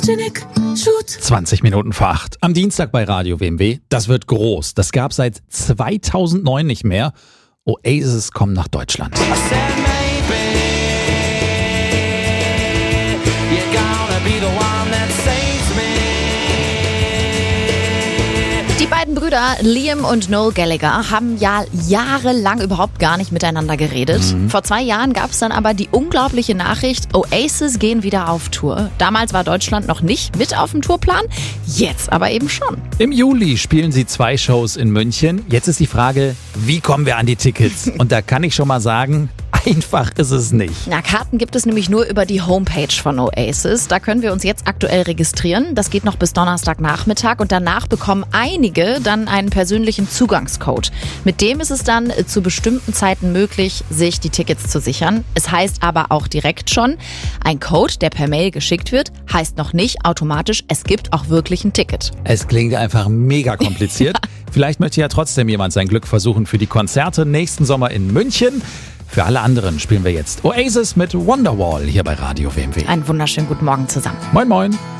Photogenic Shoot. 20 Minuten vor 8. Am Dienstag bei Radio WMW. Das wird groß. Das gab es seit 2009 nicht mehr. Oasis kommen nach Deutschland. Die beiden Brüder Liam und Noel Gallagher haben ja jahrelang überhaupt gar nicht miteinander geredet. Vor 2 Jahren gab es dann aber die unglaubliche Nachricht, Oasis gehen wieder auf Tour. Damals war Deutschland noch nicht mit auf dem Tourplan, jetzt aber eben schon. Im Juli spielen sie 2 Shows in München. Jetzt ist die Frage, wie kommen wir an die Tickets? Und da kann ich schon mal sagen, einfach ist es nicht. Na, Karten gibt es nämlich nur über die Homepage von Oasis. Da können wir uns jetzt aktuell registrieren. Das geht noch bis Donnerstagnachmittag und danach bekommen einige dann einen persönlichen Zugangscode. Mit dem ist es dann zu bestimmten Zeiten möglich, sich die Tickets zu sichern. Es heißt aber auch direkt schon, ein Code, der per Mail geschickt wird, heißt noch nicht automatisch, es gibt auch wirklich ein Ticket. Es klingt einfach mega kompliziert. Vielleicht möchte ja trotzdem jemand sein Glück versuchen für die Konzerte nächsten Sommer in München. Für alle anderen spielen wir jetzt Oasis mit Wonderwall hier bei Radio WMW. Einen wunderschönen guten Morgen zusammen. Moin moin.